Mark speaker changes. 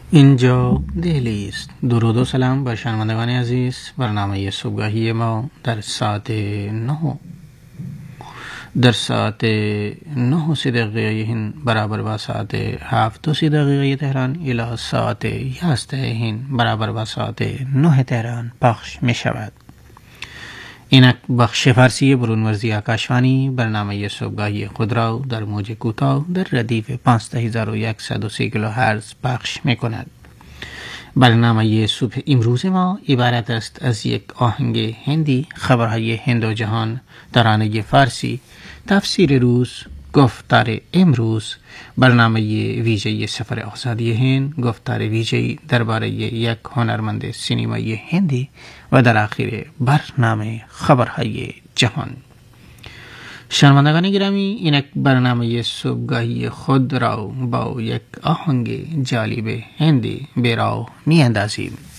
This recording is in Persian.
Speaker 1: اینجا دهلی است. درود و سلام بر شنوندگان عزیز. برنامه صبحگاهی ما در ساعت 9:03 هند برابر با ساعت 7:30 تهران الی ساعت 11 هند برابر با ساعت 9 تهران پخش می شود. اینک بخش فارسی برونورزی آکاشوانی برنامه صبحگاهی خود را در موج کوتاه در ردیف 5130 کیلوهرتز پخش می کند. برنامه صبح امروز ما عبارت است از یک آهنگ هندی، خبرهای هند و جهان، ترانه فارسی، تفسیر روز، گفتار امروز، برنامه ویژه سفر آزادی هند، گفتار ویژه درباره یک هنرمند سینمایی هندی و در آخر برنامه خبرهای جهان. شنوندگان گرامی، اینک برنامه صبحگاهی خود را با یک آهنگ جالب هندی به راه می اندازیم.